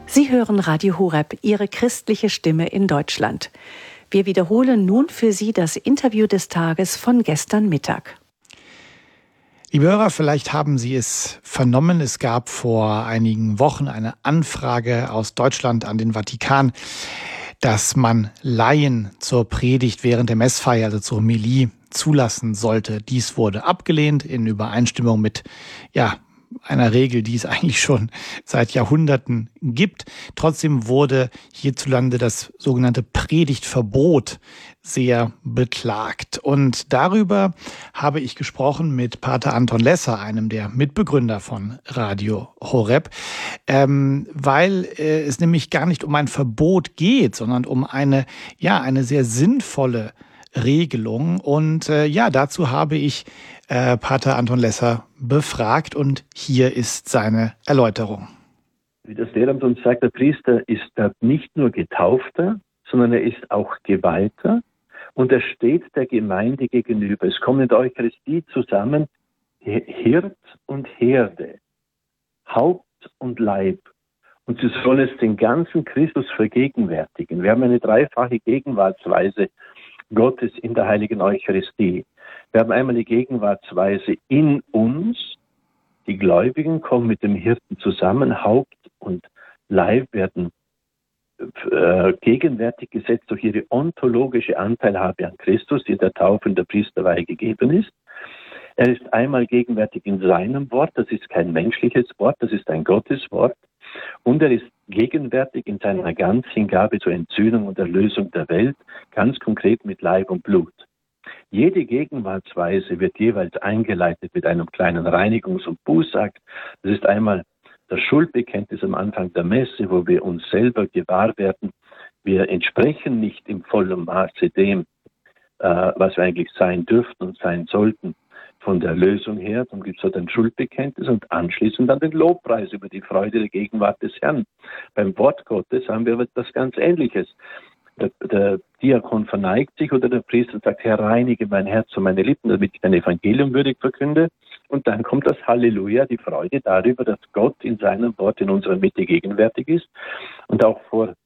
Sie hören Radio Horeb, Ihre christliche Stimme in Deutschland. Wir wiederholen nun für Sie das Interview des Tages von gestern Mittag. Liebe Hörer, vielleicht haben Sie es vernommen. Es gab vor einigen Wochen eine Anfrage aus Deutschland an den Vatikan, dass man Laien zur Predigt während der Messfeier, also zur Homilie, zulassen sollte. Dies wurde abgelehnt in Übereinstimmung mit, einer Regel, die es eigentlich schon seit Jahrhunderten gibt. Trotzdem wurde hierzulande das sogenannte Predigtverbot sehr beklagt. Und darüber habe ich gesprochen mit Pater Anton Lesser, einem der Mitbegründer von Radio Horeb, weil es nämlich gar nicht um ein Verbot geht, sondern um eine sehr sinnvolle Regelung. Und dazu habe ich Pater Anton Lesser befragt und hier ist seine Erläuterung. Wie das Lehramt uns sagt, der Priester ist nicht nur Getaufter, sondern er ist auch Geweihter und er steht der Gemeinde gegenüber. Es kommen in der Eucharistie zusammen Hirt und Herde, Haupt und Leib. Und sie sollen es den ganzen Christus vergegenwärtigen. Wir haben eine dreifache Gegenwartsweise Gottes in der heiligen Eucharistie. Wir haben einmal die Gegenwartsweise in uns. Die Gläubigen kommen mit dem Hirten zusammen. Haupt und Leib werden gegenwärtig gesetzt durch ihre ontologische Anteilhabe an Christus, die der Taufe und der Priesterweihe gegeben ist. Er ist einmal gegenwärtig in seinem Wort. Das ist kein menschliches Wort, das ist ein Gotteswort. Und er ist gegenwärtig in seiner Ganzhingabe zur Entsühnung und Erlösung der Welt, ganz konkret mit Leib und Blut. Jede Gegenwartsweise wird jeweils eingeleitet mit einem kleinen Reinigungs- und Bußakt. Das ist einmal das Schuldbekenntnis am Anfang der Messe, wo wir uns selber gewahr werden. Wir entsprechen nicht im vollen Maße dem, was wir eigentlich sein dürften und sein sollten. Von der Erlösung her, dann gibt es halt ein Schuldbekenntnis und anschließend dann den Lobpreis über die Freude der Gegenwart des Herrn. Beim Wort Gottes haben wir etwas ganz Ähnliches. Der Diakon verneigt sich oder der Priester sagt, Herr, reinige mein Herz und meine Lippen, damit ich dein Evangelium würdig verkünde. Und dann kommt das Halleluja, die Freude darüber, dass Gott in seinem Wort in unserer Mitte gegenwärtig ist. Und auch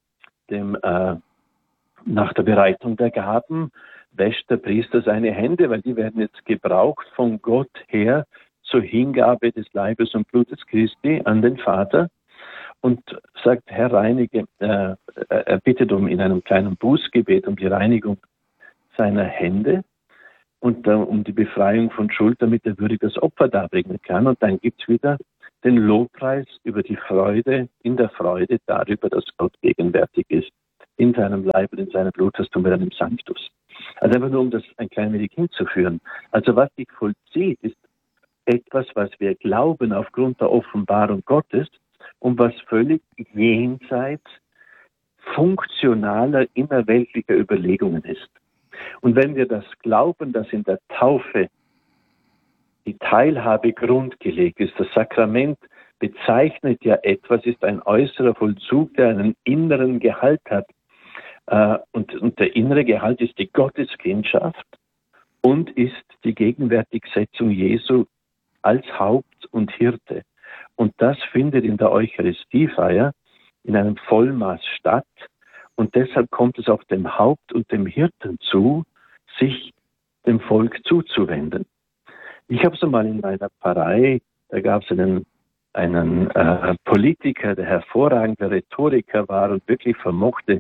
nach der Bereitung der Gaben wäscht der Priester seine Hände, weil die werden jetzt gebraucht von Gott her zur Hingabe des Leibes und Blutes Christi an den Vater und sagt, Herr, reinige, er bittet in einem kleinen Bußgebet um die Reinigung seiner Hände und um die Befreiung von Schuld, damit er würdig das Opfer darbringen kann. Und dann gibt es wieder den Lobpreis über die Freude, in der Freude darüber, dass Gott gegenwärtig ist. In seinem Leib und in seinem Blut, das tun wir dann im Sanctus. Also einfach nur, um das ein klein wenig hinzuführen. Also was sich vollzieht, ist etwas, was wir glauben aufgrund der Offenbarung Gottes und was völlig jenseits funktionaler, innerweltlicher Überlegungen ist. Und wenn wir das glauben, dass in der Taufe die Teilhabe grundgelegt ist, das Sakrament bezeichnet ja etwas, ist ein äußerer Vollzug, der einen inneren Gehalt hat. Und der innere Gehalt ist die Gotteskindschaft und ist die Gegenwärtigsetzung Jesu als Haupt und Hirte. Und das findet in der Eucharistiefeier in einem Vollmaß statt. Und deshalb kommt es auch dem Haupt und dem Hirten zu, sich dem Volk zuzuwenden. Ich habe es einmal in meiner Pfarrei, da gab es einen Politiker, der hervorragender Rhetoriker war und wirklich vermochte,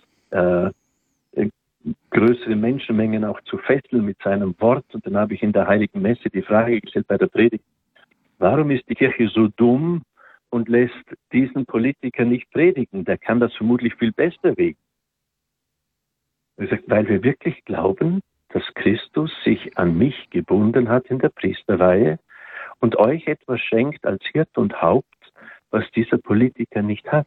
größere Menschenmengen auch zu fesseln mit seinem Wort. Und dann habe ich in der Heiligen Messe die Frage gestellt bei der Predigt, warum ist die Kirche so dumm und lässt diesen Politiker nicht predigen? Der kann das vermutlich viel besser wegen. Er sagt, weil wir wirklich glauben, dass Christus sich an mich gebunden hat in der Priesterweihe und euch etwas schenkt als Hirt und Haupt, was dieser Politiker nicht hat.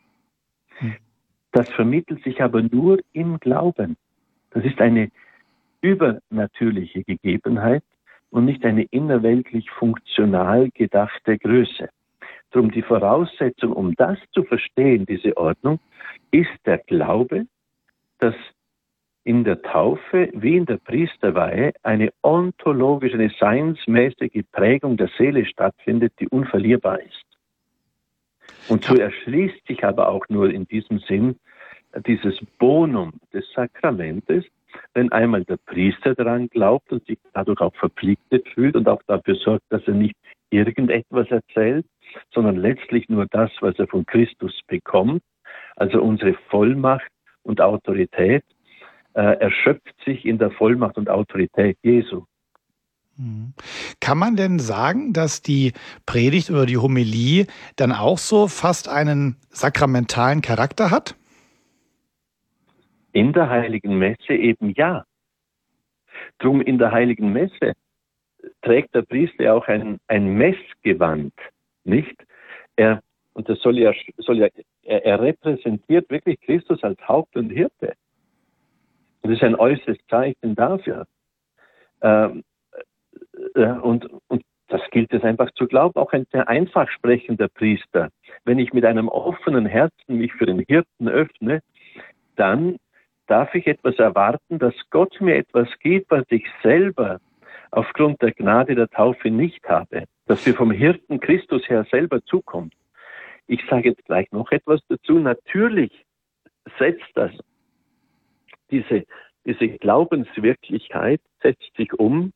Das vermittelt sich aber nur im Glauben. Das ist eine übernatürliche Gegebenheit und nicht eine innerweltlich funktional gedachte Größe. Darum die Voraussetzung, um das zu verstehen, diese Ordnung, ist der Glaube, dass in der Taufe wie in der Priesterweihe eine ontologische, eine seinsmäßige Prägung der Seele stattfindet, die unverlierbar ist. Und so erschließt sich aber auch nur in diesem Sinn dieses Bonum des Sakramentes, wenn einmal der Priester daran glaubt und sich dadurch auch verpflichtet fühlt und auch dafür sorgt, dass er nicht irgendetwas erzählt, sondern letztlich nur das, was er von Christus bekommt, also unsere Vollmacht und Autorität, erschöpft sich in der Vollmacht und Autorität Jesu. Kann man denn sagen, dass die Predigt oder die Homilie dann auch so fast einen sakramentalen Charakter hat? In der Heiligen Messe eben ja. Drum in der Heiligen Messe trägt der Priester auch ein Messgewand, nicht? Er repräsentiert wirklich Christus als Haupt und Hirte. Und das ist ein äußeres Zeichen dafür. Und das gilt es einfach zu glauben. Auch ein sehr einfach sprechender Priester. Wenn ich mit einem offenen Herzen mich für den Hirten öffne, dann darf ich etwas erwarten, dass Gott mir etwas gibt, was ich selber aufgrund der Gnade der Taufe nicht habe. Dass mir vom Hirten Christus her selber zukommt. Ich sage jetzt gleich noch etwas dazu. Natürlich setzt das diese Glaubenswirklichkeit setzt sich um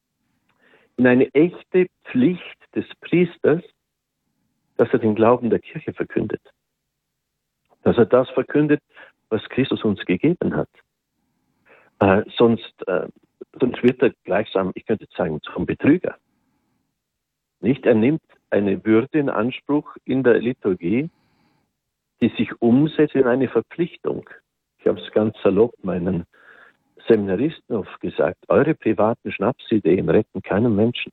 in eine echte Pflicht des Priesters, dass er den Glauben der Kirche verkündet. Dass er das verkündet, was Christus uns gegeben hat. Sonst wird er gleichsam, ich könnte sagen, zum Betrüger. Nicht? Er nimmt eine Würde in Anspruch in der Liturgie, die sich umsetzt in eine Verpflichtung. Ich habe es ganz salopp meinen Seminaristen oft gesagt, eure privaten Schnapsideen retten keinen Menschen.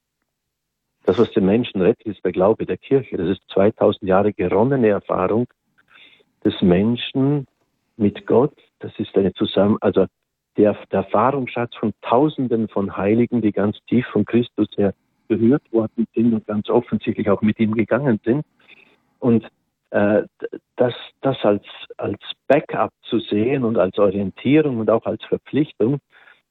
Das, was den Menschen rettet, ist der Glaube der Kirche. Das ist 2000 Jahre geronnene Erfahrung des Menschen mit Gott. Das ist der Erfahrungsschatz von Tausenden von Heiligen, die ganz tief von Christus her berührt worden sind und ganz offensichtlich auch mit ihm gegangen sind. Und das als Backup zu sehen und als Orientierung und auch als Verpflichtung,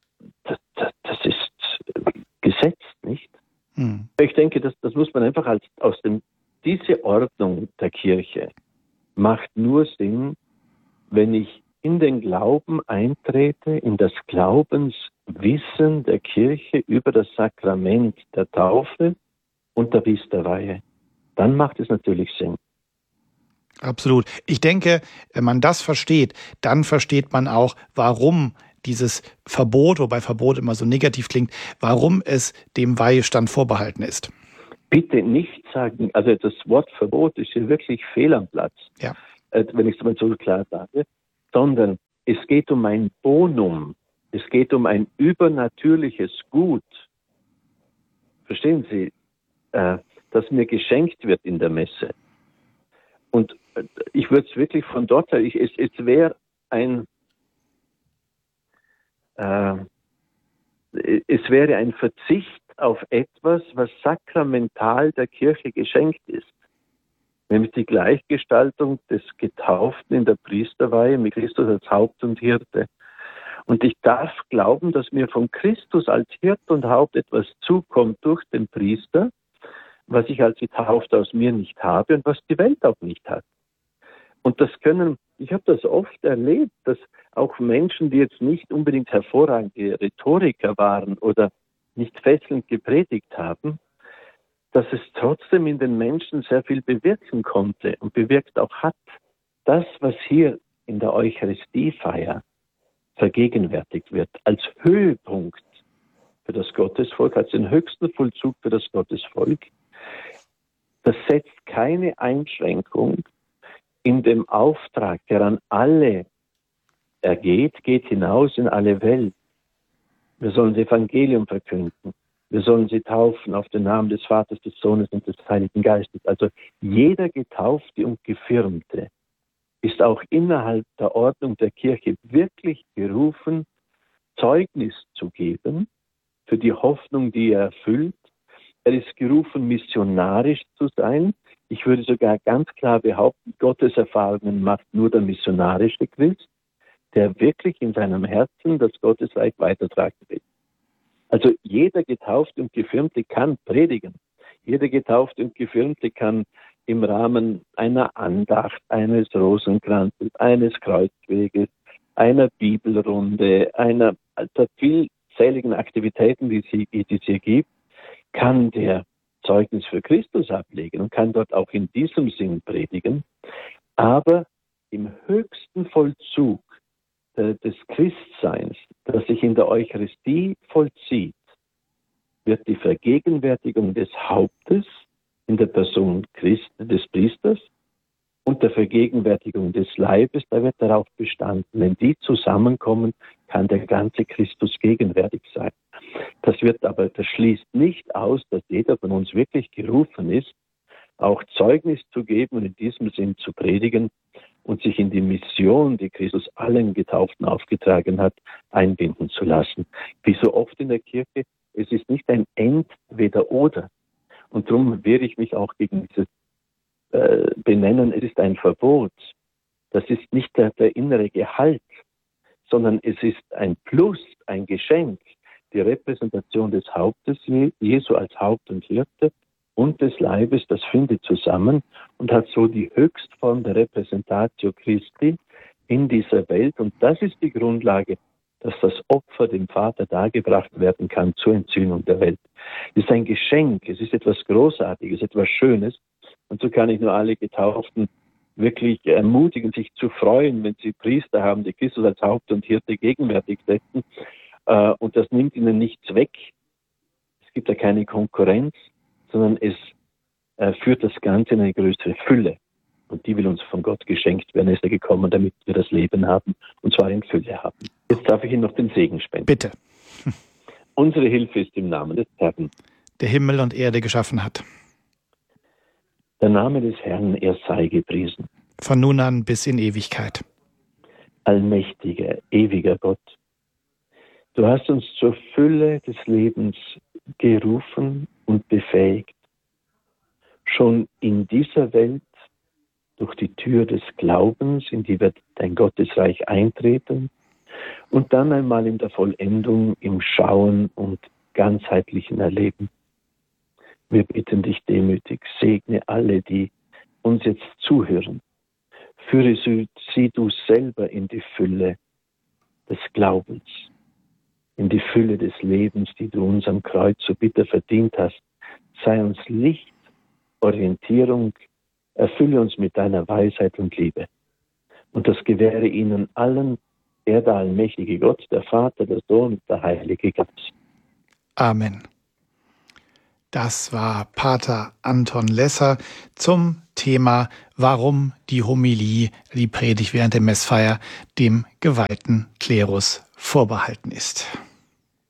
das ist gesetzt, nicht? Ich denke, das muss man einfach diese Ordnung der Kirche macht nur Sinn, wenn ich in den Glauben eintrete, in das Glaubenswissen der Kirche über das Sakrament der Taufe und der Priesterweihe. Dann macht es natürlich Sinn. Absolut. Ich denke, wenn man das versteht, dann versteht man auch, warum dieses Verbot, wobei Verbot immer so negativ klingt, warum es dem Weihestand vorbehalten ist. Bitte nicht sagen, also das Wort Verbot ist hier wirklich fehl am Platz, ja. Wenn ich es mal so klar sage, sondern es geht um ein Bonum, es geht um ein übernatürliches Gut. Verstehen Sie, das mir geschenkt wird in der Messe. Und ich würde es wirklich von dort her, es wäre ein Verzicht auf etwas, was sakramental der Kirche geschenkt ist. Nämlich die Gleichgestaltung des Getauften in der Priesterweihe mit Christus als Haupt und Hirte. Und ich darf glauben, dass mir von Christus als Hirte und Haupt etwas zukommt durch den Priester, was ich als Getaufter aus mir nicht habe und was die Welt auch nicht hat. Und ich habe das oft erlebt, dass auch Menschen, die jetzt nicht unbedingt hervorragende Rhetoriker waren oder nicht fesselnd gepredigt haben, dass es trotzdem in den Menschen sehr viel bewirken konnte und bewirkt auch hat. Das, was hier in der Eucharistiefeier vergegenwärtigt wird, als Höhepunkt für das Gottesvolk, als den höchsten Vollzug für das Gottesvolk, das setzt keine Einschränkung in dem Auftrag, der an alle ergeht, geht hinaus in alle Welt. Wir sollen das Evangelium verkünden. Wir sollen sie taufen auf den Namen des Vaters, des Sohnes und des Heiligen Geistes. Also jeder Getaufte und Gefirmte ist auch innerhalb der Ordnung der Kirche wirklich berufen, Zeugnis zu geben für die Hoffnung, die er erfüllt. Er ist gerufen, missionarisch zu sein. Ich würde sogar ganz klar behaupten, Gotteserfahrungen macht nur der missionarische Christ, der wirklich in seinem Herzen das Gottesreich weitertragen will. Also jeder Getaufte und Gefirmte kann predigen. Jeder Getaufte und Gefirmte kann im Rahmen einer Andacht, eines Rosenkranzes, eines Kreuzweges, einer Bibelrunde, einer der vielzähligen Aktivitäten, die es hier gibt, kann der Zeugnis für Christus ablegen und kann dort auch in diesem Sinn predigen. Aber im höchsten Vollzug des Christseins, das sich in der Eucharistie vollzieht, wird die Vergegenwärtigung des Hauptes in der Person des Priesters und der Vergegenwärtigung des Leibes, da wird darauf bestanden. Wenn die zusammenkommen, kann der ganze Christus gegenwärtig sein. Das schließt nicht aus, dass jeder von uns wirklich gerufen ist, auch Zeugnis zu geben und in diesem Sinn zu predigen und sich in die Mission, die Christus allen Getauften aufgetragen hat, einbinden zu lassen. Wie so oft in der Kirche, es ist nicht ein Entweder-Oder. Und darum wehre ich mich auch gegen dieses Benennen, es ist ein Verbot. Das ist nicht der innere Gehalt, sondern es ist ein Plus, ein Geschenk, die Repräsentation des Hauptes, Jesu als Haupt und Hirte und des Leibes, das findet zusammen und hat so die Höchstform der Repräsentatio Christi in dieser Welt. Und das ist die Grundlage, dass das Opfer dem Vater dargebracht werden kann zur Entsühnung der Welt. Es ist ein Geschenk, es ist etwas Großartiges, etwas Schönes. Und so kann ich nur alle Getauften wirklich ermutigen, sich zu freuen, wenn sie Priester haben, die Christus als Haupt und Hirte gegenwärtig setzen. Und das nimmt ihnen nichts weg. Es gibt da keine Konkurrenz, sondern es führt das Ganze in eine größere Fülle. Und die will uns von Gott geschenkt werden. Er ist gekommen, damit wir das Leben haben, und zwar in Fülle haben. Jetzt darf ich Ihnen noch den Segen spenden. Bitte. Unsere Hilfe ist im Namen des Herrn, der Himmel und Erde geschaffen hat. Der Name des Herrn, er sei gepriesen. Von nun an bis in Ewigkeit. Allmächtiger, ewiger Gott, du hast uns zur Fülle des Lebens gerufen und befähigt. Schon in dieser Welt, durch die Tür des Glaubens, in die wird dein Gottesreich eintreten, und dann einmal in der Vollendung, im Schauen und ganzheitlichen Erleben. Wir bitten dich demütig, segne alle, die uns jetzt zuhören. Führe sie du selber in die Fülle des Glaubens, in die Fülle des Lebens, die du uns am Kreuz so bitter verdient hast. Sei uns Licht, Orientierung, erfülle uns mit deiner Weisheit und Liebe. Und das gewähre ihnen allen, der allmächtige Gott, der Vater, der Sohn und der Heilige Geist. Amen. Das war Pater Anton Lesser zum Thema, warum die Homilie, die Predigt während der Messfeier, dem geweihten Klerus vorbehalten ist.